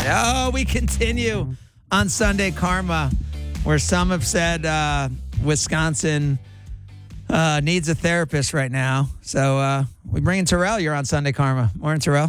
Oh, we continue on Sunday Karma, where some have said Wisconsin needs a therapist right now. So we bring in Terrell. You're on Sunday Karma. Morning, Terrell.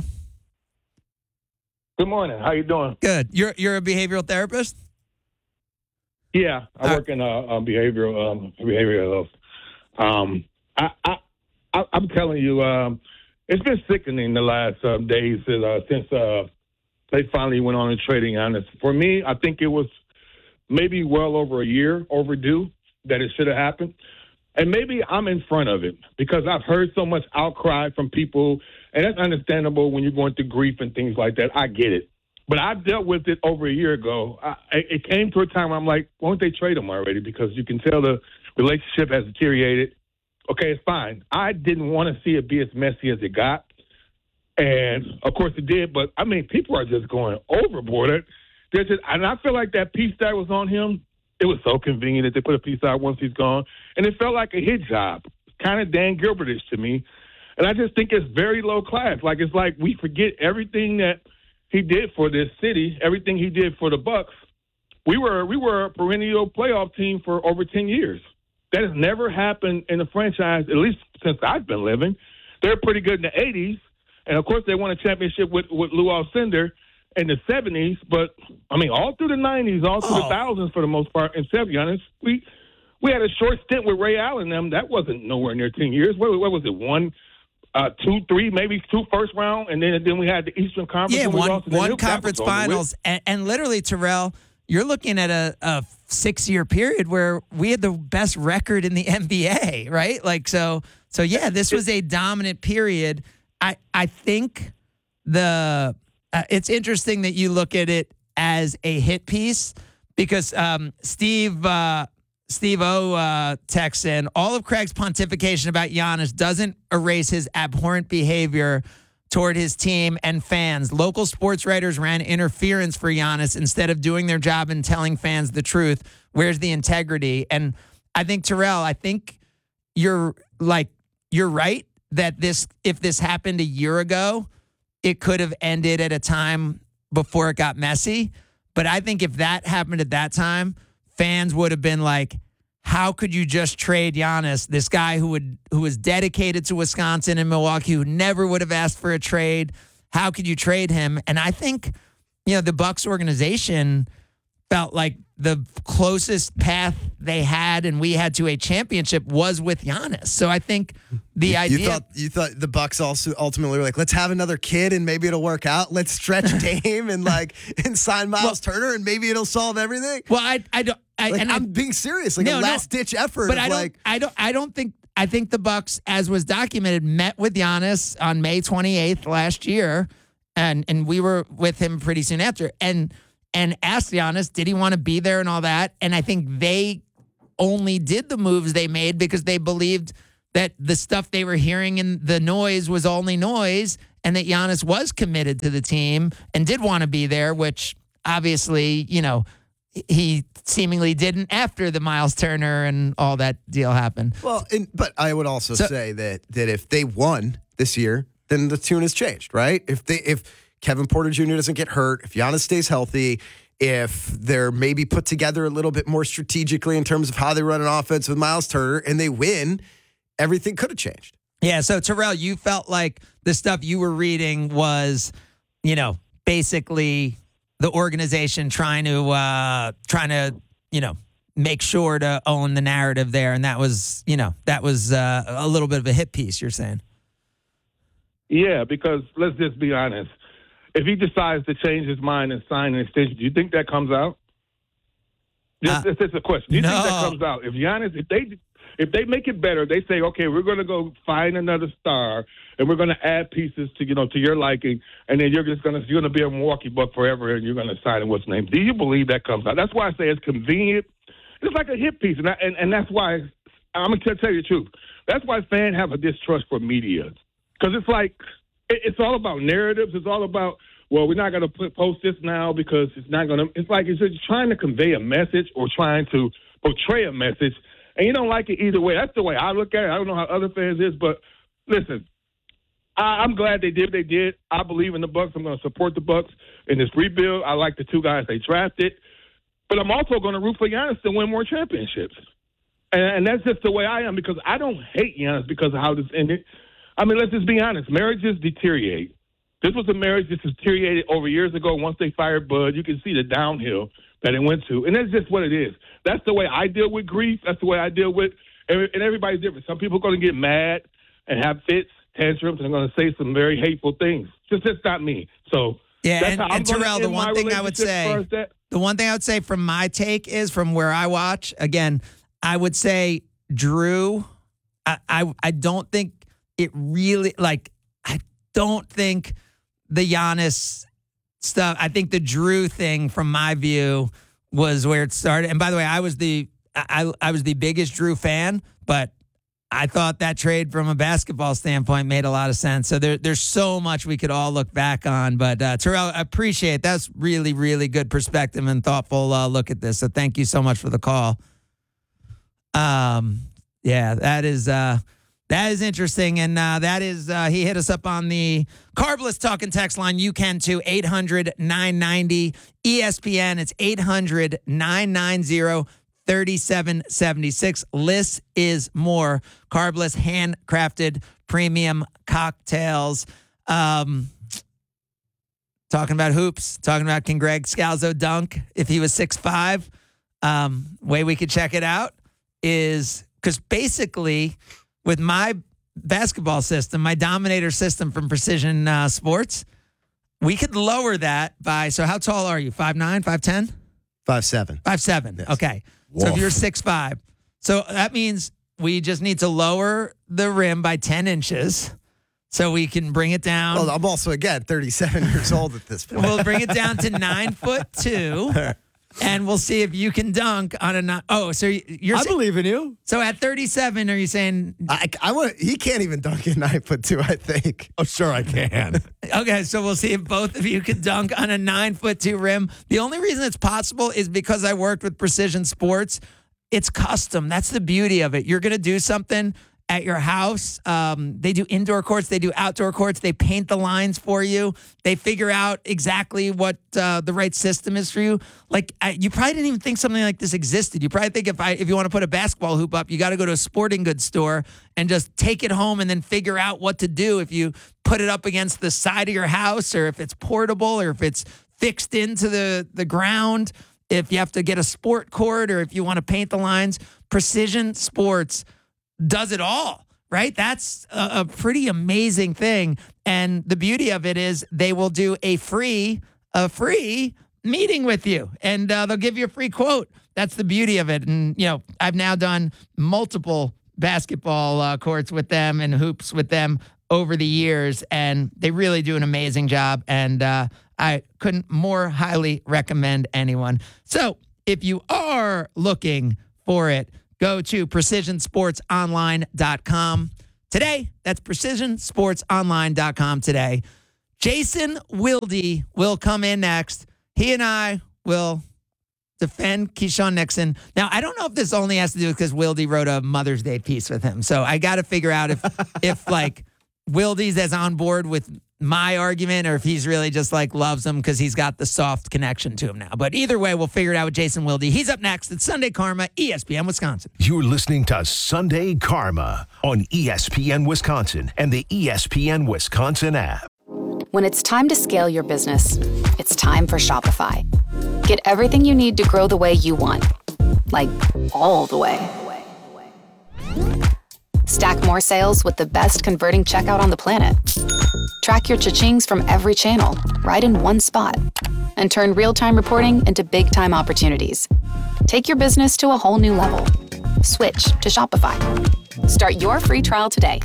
Good morning. How you doing? Good. You're a behavioral therapist? Yeah, I work in behavioral health. I'm telling you, it's been sickening the last days since they finally went on and trading Giannis. For me, I think it was maybe well over a year overdue that it should have happened. And maybe I'm in front of it because I've heard so much outcry from people, and that's understandable when you're going through grief and things like that. I get it. But I dealt with it over a year ago. It came to a time where I'm like, why don't they trade him already? Because you can tell the relationship has deteriorated. Okay, it's fine. I didn't want to see it be as messy as it got. And, of course, it did. But, I mean, people are just going overboard. And I feel like that piece that was on him, it was so convenient that they put a piece out once he's gone. And it felt like a hit job, kind of Dan Gilbertish to me. And I just think it's very low class. Like, it's like we forget everything that he did for this city, everything he did for the Bucks. We were a perennial playoff team for over 10 years. That has never happened in the franchise, at least since I've been living. They're pretty good in the 80s. And, of course, they won a championship with Lou Alcindor in the 70s. But, I mean, all through the 90s, all through the thousands for the most part, and to be honest, we had a short stint with Ray Allen and them. That wasn't nowhere near 10 years. What was it, 1, 2, 3, maybe 2 first round, and then we had the Eastern Conference. Yeah, one conference finals. And literally, Terrell, you're looking at a 6-year period where we had the best record in the NBA, right? Like, so yeah, this was a dominant period. I think it's interesting that you look at it as a hit piece because Steve O texts in, all of Craig's pontification about Giannis doesn't erase his abhorrent behavior toward his team and fans. Local sports writers ran interference for Giannis instead of doing their job and telling fans the truth. Where's the integrity? And I think, Terrell, you're right that if this happened a year ago, it could have ended at a time before it got messy. But I think if that happened at that time, fans would have been like, how could you just trade Giannis, this guy who was dedicated to Wisconsin and Milwaukee, who never would have asked for a trade? How could you trade him? And I think, the Bucks organization felt like the closest path they had and we had to a championship was with Giannis. So I think the idea... You thought the Bucks also ultimately were like, let's have another kid and maybe it'll work out. Let's stretch Dame and sign Miles Turner and maybe it'll solve everything. Well, I'm being serious, like a last-ditch effort. But I think the Bucks, as was documented, met with Giannis on May 28th last year, and we were with him pretty soon after, and asked Giannis, did he want to be there and all that? And I think they only did the moves they made because they believed that the stuff they were hearing in the noise was only noise, and that Giannis was committed to the team and did want to be there, which obviously, he seemingly didn't after the Miles Turner and all that deal happened. Well, but I would also say that if they won this year, then the tune has changed, right? If Kevin Porter Jr. doesn't get hurt, if Giannis stays healthy, if they're maybe put together a little bit more strategically in terms of how they run an offense with Miles Turner and they win, everything could have changed. Yeah, so Terrell, you felt like the stuff you were reading was, basically the organization trying to make sure to own the narrative there, and that was a little bit of a hit piece, you're saying. Yeah, because let's just be honest. If he decides to change his mind and sign an extension, do you think that comes out? This is a question. Do you think that comes out? If Giannis, if they make it better, they say, okay, we're going to go find another star, and we're going to add pieces to your liking, and then you're going to be a Milwaukee Buck forever, and you're going to sign in what's name. Do you believe that comes out? That's why I say it's convenient. It's like a hit piece, and that's why I'm going to tell you the truth. That's why fans have a distrust for media, because it's like it's all about narratives. It's all about, well, we're not going to post this now because it's not going to. It's like it's just trying to convey a message or trying to portray a message. And you don't like it either way. That's the way I look at it. I don't know how other fans is, but listen, I'm glad they did what they did. I believe in the Bucs. I'm going to support the Bucs in this rebuild. I like the two guys they drafted. But I'm also going to root for Giannis to win more championships. And that's just the way I am, because I don't hate Giannis because of how this ended. I mean, let's just be honest. Marriages deteriorate. This was a marriage that deteriorated over years ago. Once they fired Bud, you can see the downhill that it went to. And that's just what it is. That's the way I deal with grief. That's the way I deal with – and everybody's different. Some people are going to get mad and have fits, tantrums, and are going to say some very hateful things. That's not me. So yeah, that's how I'm and Terrell, the one thing I would say from my take is, from where I watch, again, I would say Drew, I don't think it really, like, I don't think the Giannis stuff, I think the Drew thing, from my view, was where it started. And by the way, I was the biggest Drew fan, but I thought that trade from a basketball standpoint made a lot of sense. So there's so much we could all look back on. But Terrell, I appreciate it. That's really, really good perspective and thoughtful look at this. So thank you so much for the call. Yeah, that is interesting. And that is, he hit us up on the Carbless Talking text line. You can too, 800-990-ESPN. It's 800-990-3776. Less is more. Carbless handcrafted premium cocktails. Talking about hoops, talking about, can Greg Scalzo dunk if he was 6'5"? Way we could check it out is, because basically with my basketball system, my Dominator system from Precision Sports, we could lower that by, so how tall are you? 5'9", 5'10"? 5'7". 5'7". Yes. Okay. Woof. So if you're 6'5", so that means we just need to lower the rim by 10 inches so we can bring it down. Well, I'm also, again, 37 years old at this point. We'll bring it down to 9'2", and we'll see if you can dunk on a. So you're. I believe in you. So at 37, are you saying? He can't even dunk at 9'2", I think. Oh, sure I can. Okay, so we'll see if both of you can dunk on a 9'2" rim. The only reason it's possible is because I worked with Precision Sports. It's custom. That's the beauty of it. You're going to do something at your house. They do indoor courts. They do outdoor courts. They paint the lines for you. They figure out exactly what the right system is for you. Like, you probably didn't even think something like this existed. You probably think if you want to put a basketball hoop up, you got to go to a sporting goods store and just take it home and then figure out what to do. If you put it up against the side of your house, or if it's portable, or if it's fixed into the ground, if you have to get a sport court, or if you want to paint the lines, Precision Sports does it all, right? That's a pretty amazing thing. And the beauty of it is they will do a free meeting with you, and they'll give you a free quote. That's the beauty of it. And, I've now done multiple basketball courts with them and hoops with them over the years, and they really do an amazing job. And I couldn't more highly recommend anyone. So if you are looking for it, go to PrecisionSportsOnline.com today. That's PrecisionSportsOnline.com today. Jason Wilde will come in next. He and I will defend Keyshawn Nixon. Now, I don't know if this only has to do with because Wilde wrote a Mother's Day piece with him. So I got to figure out if like Wilde's as on board with my argument, or if he's really just loves him because he's got the soft connection to him now. But either way, we'll figure it out with Jason Wilde. He's up next. It's Sunday Karma, ESPN Wisconsin. You're listening to Sunday Karma on ESPN Wisconsin and the ESPN Wisconsin app. When it's time to scale your business, it's time for Shopify. Get everything you need to grow the way you want. Like, all the way. Stack more sales with the best converting checkout on the planet. Track your cha-chings from every channel, right in one spot. And turn real-time reporting into big-time opportunities. Take your business to a whole new level. Switch to Shopify. Start your free trial today.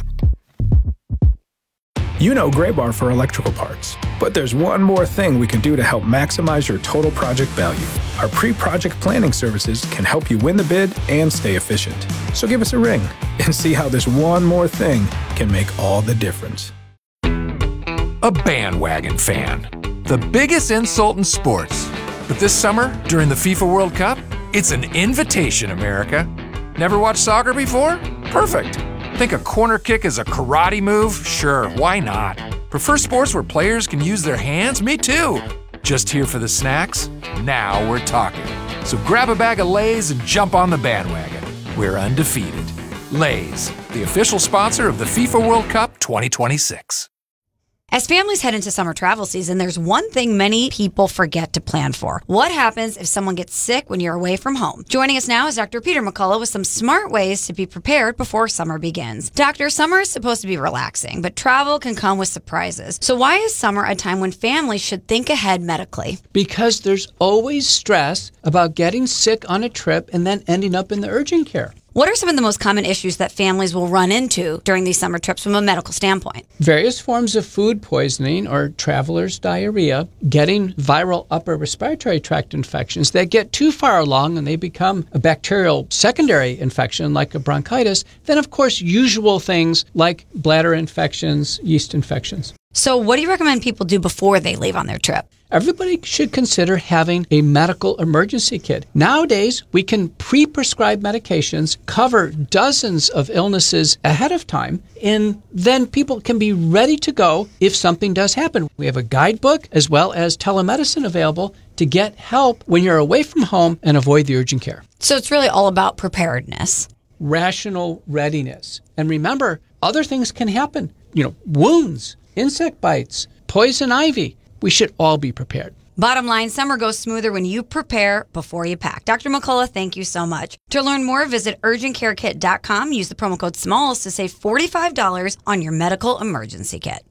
You know Gray Bar for electrical parts, but there's one more thing we can do to help maximize your total project value. Our pre-project planning services can help you win the bid and stay efficient. So give us a ring and see how this one more thing can make all the difference. A bandwagon fan. The biggest insult in sports. But this summer, during the FIFA World Cup, it's an invitation, America. Never watched soccer before? Perfect. Think a corner kick is a karate move? Sure, why not? Prefer sports where players can use their hands? Me too. Just here for the snacks? Now we're talking. So grab a bag of Lay's and jump on the bandwagon. We're undefeated. Lay's, the official sponsor of the FIFA World Cup 2026. As families head into summer travel season, there's one thing many people forget to plan for. What happens if someone gets sick when you're away from home? Joining us now is Dr. Peter McCullough with some smart ways to be prepared before summer begins. Doctor, summer is supposed to be relaxing, but travel can come with surprises. So why is summer a time when families should think ahead medically? Because there's always stress about getting sick on a trip and then ending up in the urgent care. What are some of the most common issues that families will run into during these summer trips from a medical standpoint? Various forms of food poisoning or traveler's diarrhea, getting viral upper respiratory tract infections that get too far along and they become a bacterial secondary infection like a bronchitis. Then, of course, usual things like bladder infections, yeast infections. So what do you recommend people do before they leave on their trip? Everybody should consider having a medical emergency kit. Nowadays, we can pre-prescribe medications, cover dozens of illnesses ahead of time, and then people can be ready to go if something does happen. We have a guidebook as well as telemedicine available to get help when you're away from home and avoid the urgent care. So it's really all about preparedness. Rational readiness. And remember, other things can happen. Wounds, insect bites, poison ivy. We should all be prepared. Bottom line, summer goes smoother when you prepare before you pack. Dr. McCullough, thank you so much. To learn more, visit urgentcarekit.com. Use the promo code SMALLS to save $45 on your medical emergency kit.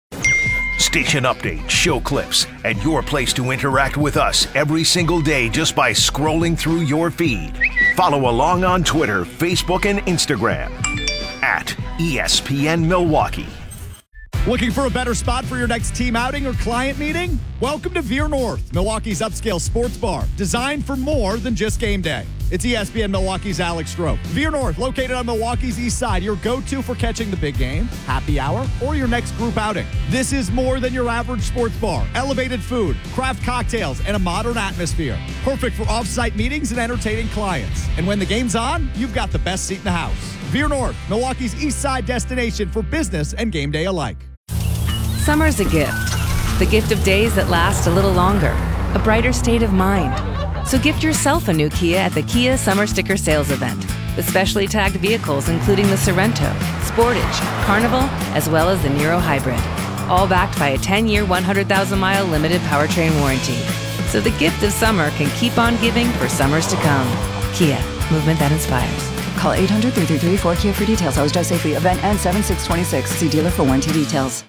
Station updates, show clips, and your place to interact with us every single day just by scrolling through your feed. Follow along on Twitter, Facebook, and Instagram at ESPN Milwaukee. Looking for a better spot for your next team outing or client meeting? Welcome to Veer North, Milwaukee's upscale sports bar, designed for more than just game day. It's ESPN Milwaukee's Alex Stroh. Veer North, located on Milwaukee's east side, your go-to for catching the big game, happy hour, or your next group outing. This is more than your average sports bar. Elevated food, craft cocktails, and a modern atmosphere. Perfect for off-site meetings and entertaining clients. And when the game's on, you've got the best seat in the house. Veer North, Milwaukee's east side destination for business and game day alike. Summer's a gift. The gift of days that last a little longer. A brighter state of mind. So gift yourself a new Kia at the Kia Summer Sticker Sales Event. With specially tagged vehicles including the Sorrento, Sportage, Carnival, as well as the Niro Hybrid. All backed by a 10-year, 100,000-mile limited powertrain warranty. So the gift of summer can keep on giving for summers to come. Kia, movement that inspires. Call 800-333-4KIA for details. Always drive safely. Event ends 7/6/26. See dealer for warranty details.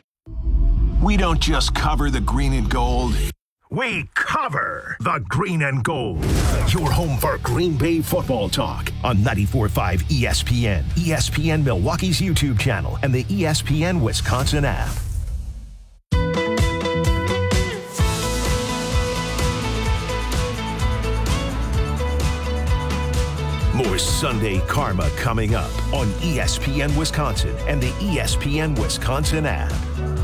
We don't just cover the green and gold. We cover the green and gold. Your home for Green Bay football talk on 94.5 ESPN, ESPN Milwaukee's YouTube channel, and the ESPN Wisconsin app. More Sunday Karma coming up on ESPN Wisconsin and the ESPN Wisconsin app.